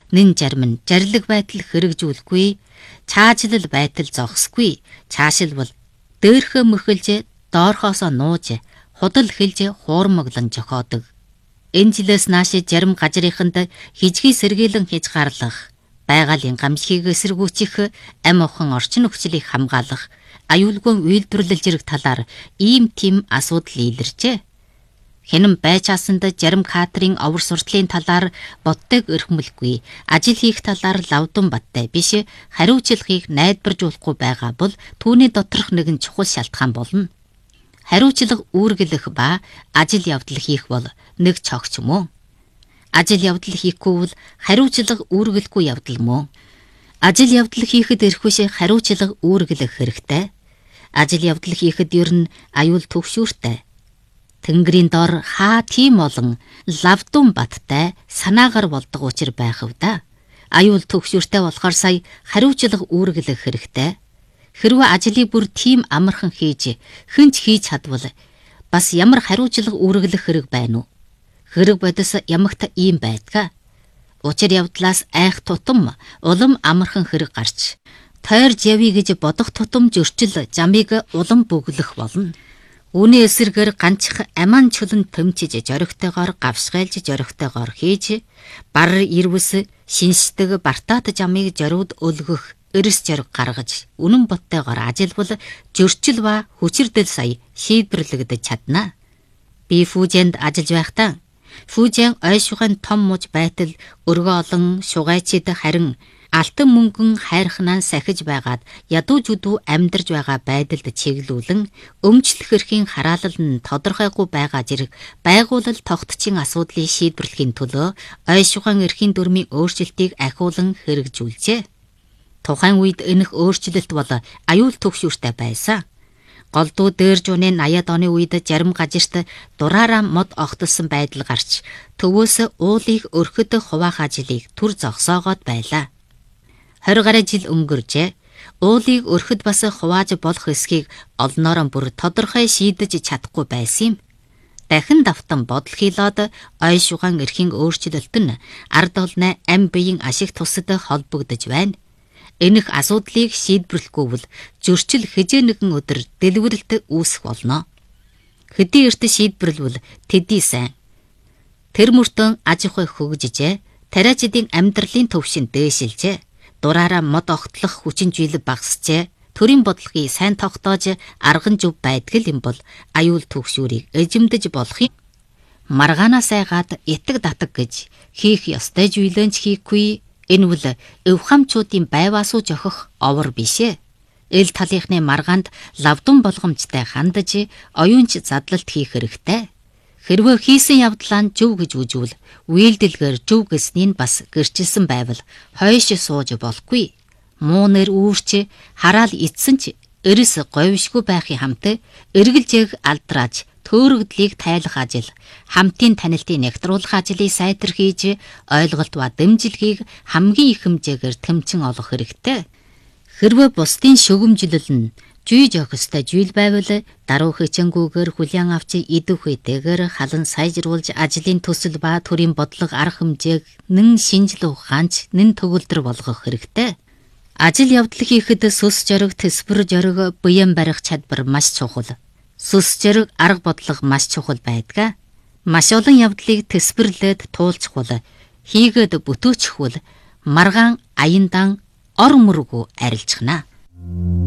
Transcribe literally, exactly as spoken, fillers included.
Нэн зарим нь жарлаг байтал хэрэгжүүлэхгүй, чаажилал байтал зогсгүй, цаашилбал дөөрхөө мөхөлж, доорхоосоо нууж, худал хэлж хуурмаглан жохоодог. Энэ жилээс нааш зарим газрынханд хижгийг сэргийлэн хийж гарлах, байгалийн гамшигыг эсэргүүцэх, ам охон орчин нөхцөлийг хамгаалах, аюулгүй үйлдвэрлэл зэрэг талаар ийм тийм асуудал илэрчээ. Хэнэн байчаасанд зарим кадрын овор суртлын талаар боттойг өрхмөлгүй, ажил хийх талаар лавдун баттай биш, хариуцлагыг найдваржуулахгүй байгаа бол түүний доторх нэгэн чухал шалтгаан болно. Хариуцлага үүргэлэх ба ажил явдал хийх бол нэг цогц мөн. Ажил явдал хийхгүй бол хариуцлага үүргэлэхгүй явдал мөн. Ажил явдал хийхэд эрхвэш хариуцлага үүргэлэх хэрэгтэй. Ажил явдал хийхэд ер нь аюул төгшүүртэй. Тэнгэрийн дор хаа тийм олон лавдун баттай санаагаар болдог учир байх вэ да. Аюул төгшүүртэй болохоор сая хариуцлага үүргэлэх хэрэгтэй. Хэрвээ ажлыг бүр тийм амархан хийж, хэнч хийж чадвал бас ямар хариуцлага үүргэлэх хэрэг байна уу? Хэрэг бодис ямагт ийм байдгаа. Учир явдлаас айх тутам улам амархан хэрэг гарч, тойрж явъя гэж бодох тутам зөрчил замыг улам бүглэх болно. Үүний эсрэгээр ганцх аман чулан төмчиж зоригтойгоор гавсгайлж зоригтойгоор хийж, бар ирвэс шинждэг бартаад замыг зориуд өлгөх эрс зориг гаргаж, үнэн боттойгоор ажилбал зөрчил ба хүчирдэл сая шийдвэрлэгдэж чадна. Би Фужинд ажиллаж байхдаа Фужийн ой шугайн том муж байтал өргө олон шугайчид харин алтан мөнгөн хайрхнаа сахиж байгаад ядуу жудуу амьдарж байгаа байдалд чиглүүлэн өмчлөх эрхийн хараалал нь тодорхойгүй байгаа зэрэг байгууллал тогтцын асуудлыг шийдвэрлэхийн төлөө ой шугайн эрхийн дүрмийн өөрчлөлтийг ахиулан хэрэгжүүлжээ. Тухайн үед энэх өөрчлөлт бол аюул төгшүүртэй байсан. Голдуу дээр жууны наяад оны үед зарим газарт дураараа мод огтолсон байдал гарч, төвөөс уулыг өрхөд хуваах ажлыг түр зогсоогоод байлаа. Хорь гаруй жил өнгөржээ. Уулыг өрхөд бас хувааж болох эсхийг олноороо бүр тодорхой шийдэж чадахгүй байсан юм. Дахин давтан бодол хийлоод ой шугаан эрхийн өөрчлөлт нь ард олны ам биеийн ашиг тусад холбогдож байна. Энэх асуудлыг шийдвэрлэхгүй бол зөрчил хэзээ нэгэн өдөр дэлгэрэлт үүсэх болно. Хэдий эрт шийдвэрлвэл тэдий сайн. Тэр мөртөө аж ахуй хөгжижээ, тариачдын амьдралын төвшин дээшилжээ. Дураараа мод огтлох хүчин зүйл багасжээ. Төрийн бодлогыг сайн тогтоож арган зөв байдгал юм бол аюул төгшүүрийг эзэмдэж болох юм. Маргаанаа сайгаад итэг татаг гэж хийх ёстой зүйлэнч хийхгүй. Энэ бол өвхамчуудын байваасуу жохох овор бишээ. Эл талынхны маргаанд лавдун болгомжтой хандаж, оюунч задлалт хийх хэрэгтэй. Хэрвээ хийсэн явдлаа нь зөв гэж үзвэл, үйлдэлгээр зөв гэснийг бас гэрчилсэн байвал хойш сууж болохгүй. Муу нэр үүрч, хараал эцсэн ч эрс говьшгүй байхын хамт эргэлжээг алдрааж, төөрөгдлийг тайлах ажил, хамтын танилтыг нэгтруулах ажлыг сайтар хийж, ойлголт ба дэмжлэгийг хамгийн их хэмжээгээр тэмцэн олох хэрэгтэй. Хэрвээ бусдын шөгөмжлөл нь жүйж явах ёстой зүйл байвал даруй хэчэнгүүгээр хүлээн авч идэх үетэйгээр халан сайжруулж ажлын төсөл ба төрийн бодлого арга хэмжээг нэн шинжлэх ухаанч нэн төгөлдөр болгох хэрэгтэй. Ажил явдал хийхэд сүс зориг, тэсвэр зориг, буян барих чадвар маш чухал. Сүс зориг, арга бодлого маш чухал байдаг. Маш олон явдлыг тэсвэрлээд туулчихвал, хийгээд бүтөөчихвөл маргаан аяндан ор мөргөө арилжхна.